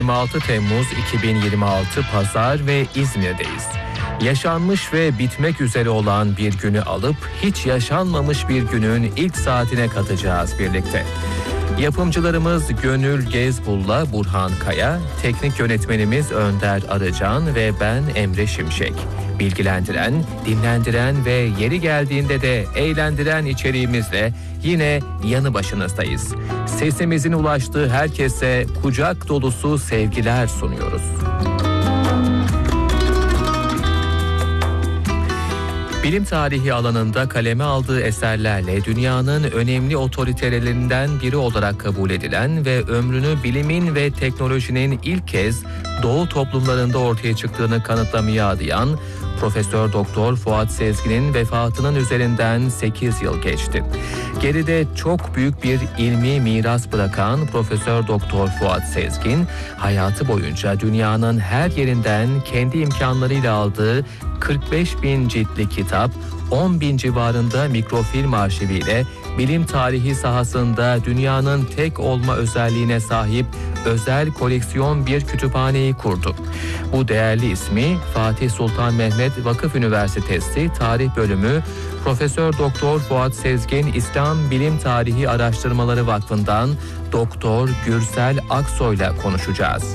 26 Temmuz 2026 Pazar ve İzmir'deyiz. Yaşanmış ve bitmek üzere olan bir günü alıp hiç yaşanmamış bir günün ilk saatine katacağız birlikte. Yapımcılarımız Gönül Gezbul'la Burhan Kaya, teknik yönetmenimiz Önder Arıcan ve ben Emre Şimşek. Bilgilendiren, dinlendiren ve yeri geldiğinde de eğlendiren içeriğimizle yine yanı başınızdayız. Sesimizin ulaştığı herkese kucak dolusu sevgiler sunuyoruz. Bilim tarihi alanında kaleme aldığı eserlerle dünyanın önemli otoritelerinden biri olarak kabul edilen ve ömrünü bilimin ve teknolojinin ilk kez Doğu toplumlarında ortaya çıktığını kanıtlamaya adayan Profesör Doktor Fuat Sezgin'in vefatının üzerinden 8 yıl geçti. Geride çok büyük bir ilmi miras bırakan Profesör Doktor Fuat Sezgin, hayatı boyunca dünyanın her yerinden kendi imkanlarıyla aldığı 45.000 ciltli kitap, 10.000 civarında mikrofilm arşiviyle bilim tarihi sahasında dünyanın tek olma özelliğine sahip özel koleksiyon bir kütüphaneyi kurdu. Bu değerli ismi Fatih Sultan Mehmet Vakıf Üniversitesi Tarih Bölümü Profesör Doktor Fuat Sezgin İslam Bilim Tarihi Araştırmaları Vakfı'ndan Doktor Gürsel Aksoy'la konuşacağız.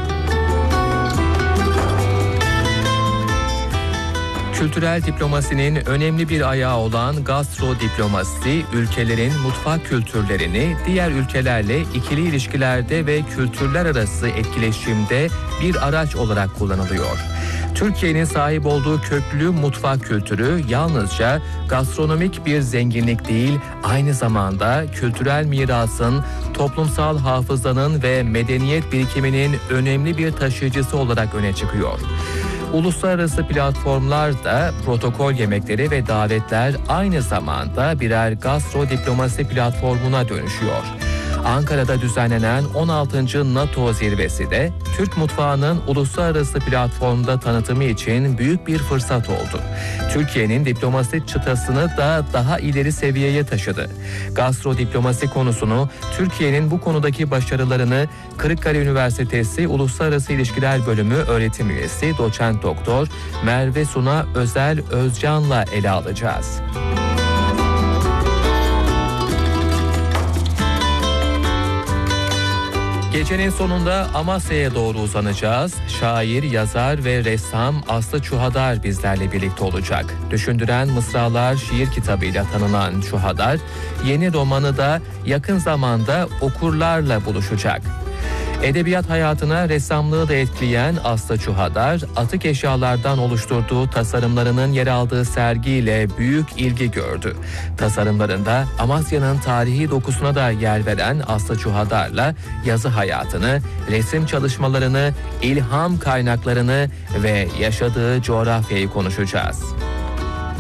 Kültürel diplomasinin önemli bir ayağı olan gastrodiplomasi, ülkelerin mutfak kültürlerini diğer ülkelerle ikili ilişkilerde ve kültürler arası etkileşimde bir araç olarak kullanılıyor. Türkiye'nin sahip olduğu köklü mutfak kültürü yalnızca gastronomik bir zenginlik değil, aynı zamanda kültürel mirasın, toplumsal hafızanın ve medeniyet birikiminin önemli bir taşıyıcısı olarak öne çıkıyor. Uluslararası platformlarda protokol yemekleri ve davetler aynı zamanda birer gastrodiplomasi platformuna dönüşüyor. Ankara'da düzenlenen 16. NATO zirvesi de Türk mutfağının uluslararası platformda tanıtımı için büyük bir fırsat oldu. Türkiye'nin diplomasi çıtasını da daha ileri seviyeye taşıdı. Gastrodiplomasi konusunu, Türkiye'nin bu konudaki başarılarını Kırıkkale Üniversitesi Uluslararası İlişkiler Bölümü öğretim üyesi Doçent Doktor Merve Suna Özel Özcan'la ele alacağız. Gecenin sonunda Amasya'ya doğru uzanacağız. Şair, yazar ve ressam Aslı Çuhadar bizlerle birlikte olacak. Düşündüren Mısralar şiir kitabıyla tanınan Çuhadar, yeni romanı da yakın zamanda okurlarla buluşacak. Edebiyat hayatına ressamlığı da etkileyen Aslı Çuhadar, atık eşyalardan oluşturduğu tasarımlarının yer aldığı sergiyle büyük ilgi gördü. Tasarımlarında Amasya'nın tarihi dokusuna da yer veren Aslı Çuhadar'la yazı hayatını, resim çalışmalarını, ilham kaynaklarını ve yaşadığı coğrafyayı konuşacağız.